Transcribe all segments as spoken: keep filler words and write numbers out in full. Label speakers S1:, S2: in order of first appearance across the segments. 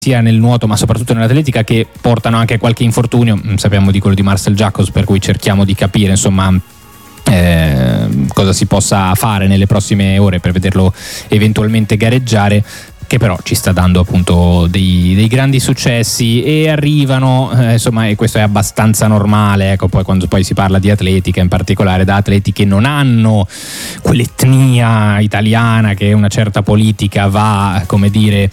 S1: sia nel nuoto ma soprattutto nell'atletica, che portano anche qualche infortunio. Sappiamo di quello di Marcel Jacobs, per cui cerchiamo di capire insomma eh, cosa si possa fare nelle prossime ore per vederlo eventualmente gareggiare, che però ci sta dando appunto dei, dei grandi successi, e arrivano eh, insomma, e questo è abbastanza normale, ecco. Poi quando poi si parla di atletica, in particolare da atleti che non hanno quell'etnia italiana che una certa politica va, come dire,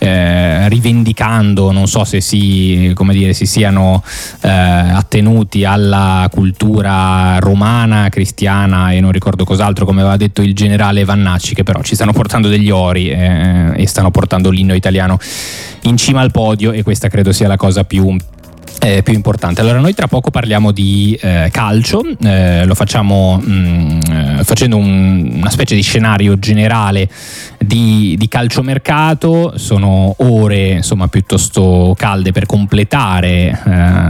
S1: eh, rivendicando, non so se si, come dire, si siano eh, attenuti alla cultura romana, cristiana e non ricordo cos'altro, come aveva detto il generale Vannacci, che però ci stanno portando degli ori eh, e stanno portando l'inno italiano in cima al podio, e questa credo sia la cosa più Eh, più importante. Allora, noi tra poco parliamo di eh, calcio, eh, lo facciamo mh, facendo un, una specie di scenario generale di, di calciomercato. Sono ore insomma piuttosto calde per completare eh,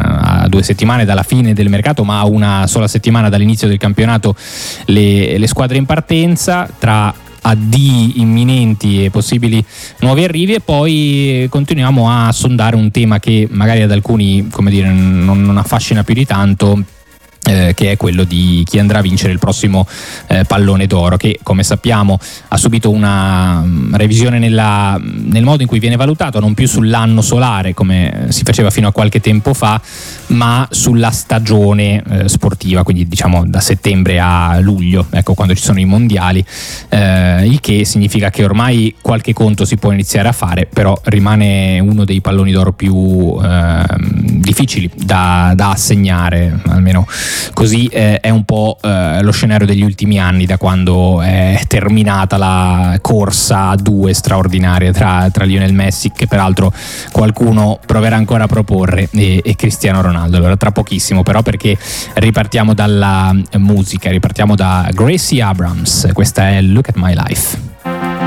S1: a due settimane dalla fine del mercato, ma a una sola settimana dall'inizio del campionato, le, le squadre in partenza, tra addii imminenti e possibili nuovi arrivi, e poi continuiamo a sondare un tema che magari ad alcuni, come dire, non, non affascina più di tanto, eh, che è quello di chi andrà a vincere il prossimo eh, pallone d'oro, che come sappiamo ha subito una um, revisione nella, nel modo in cui viene valutato, non più sull'anno solare come si faceva fino a qualche tempo fa, ma sulla stagione eh, sportiva, quindi diciamo da settembre a luglio, ecco, quando ci sono i mondiali, eh, il che significa che ormai qualche conto si può iniziare a fare, però rimane uno dei palloni d'oro più eh, difficili da, da assegnare, almeno così eh, è un po' eh, lo scenario degli ultimi anni, da quando è terminata la corsa a due straordinaria tra, tra Lionel Messi, che peraltro qualcuno proverà ancora a proporre, e, e Cristiano Ronaldo. Allora tra pochissimo però, perché ripartiamo dalla musica, ripartiamo da Gracie Abrams, questa è Look at My Life.